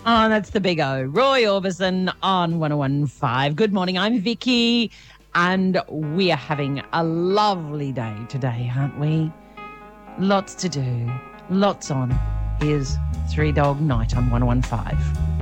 Oh, that's the big O. Roy Orbison on 1015. Good morning. I'm Vicky, and we are having a lovely day today, aren't we? Lots to do. Lots on. Here's Three Dog Night on 1015.